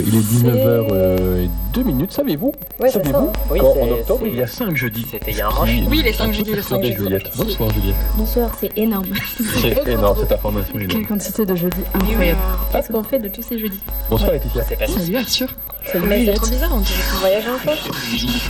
Il est 19h02, savez-vous Ouais, Savez-vous oui, qu'en octobre, il y a 5 jeudis. C'était il y a un mois. Oui, les 5 jeudis, le 5 jeudis. Juliette. Bonsoir Juliette. Bonsoir, c'est énorme. C'est énorme cette information. Quelle quantité de jeudis incroyable. Qu'est-ce qu'on fait de tous ces jeudis? Bonsoir Laetitia. C'est pas Salut Arthur. Salut Mais c'est Juliette. trop bizarre, on dirait qu'on voyage un peu.